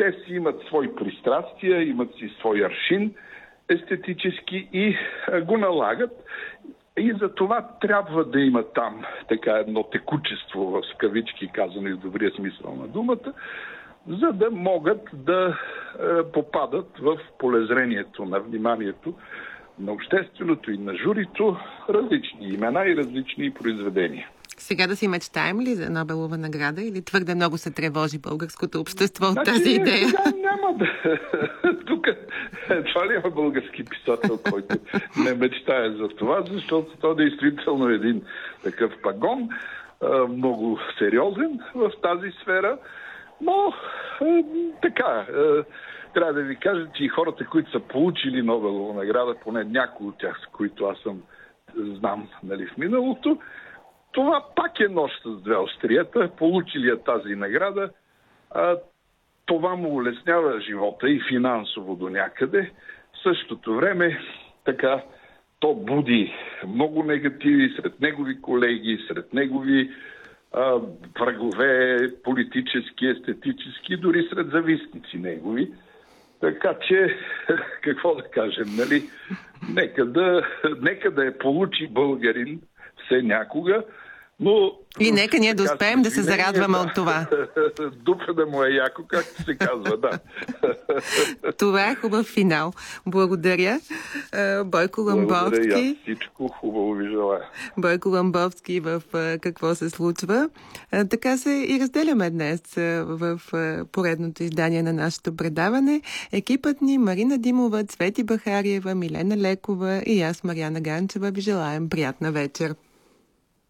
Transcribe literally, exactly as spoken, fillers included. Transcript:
те си имат свои пристрастия, имат си свой аршин естетически и го налагат. И за това трябва да има там така едно текучество, в скавички казано и в добрия смисъл на думата, за да могат да е, попадат в полезрението на вниманието на общественото и на журито различни имена и различни произведения. Сега да си мечтаем ли за Нобелова награда или твърде много се тревожи българското общество от значи, тази идея? Сега няма да... Тук това ли е български писател, който не мечтае за това, защото то действително е един такъв пагон, много сериозен в тази сфера, но така... Трябва да ви кажа, че и хората, които са получили Нобелова награда, поне някои от тях, с които аз съм знам, нали, в миналото, това пак е нож с две острията. Получилия тази награда, а, това му улеснява живота и финансово до някъде. В същото време така то буди много негативи сред негови колеги, сред негови а, врагове, политически, естетически, дори сред завистници негови. Така че, какво да кажем, нали? Нека да, нека да я получи българин все някога, но... И нека ние да успеем да се зарадваме да, от това. Дупа да му е яко, както се казва, да. Това е хубав финал. Благодаря. Бойко Ламбовски. Благодаря и всичко хубаво ви желая. Бойко Ламбовски в Какво се случва. Така се и разделяме днес в поредното издание на нашето предаване. Екипът ни Марина Димова, Цвети Бахариева, Милена Лекова и аз, Мариана Ганчева, ви желаем приятна вечер.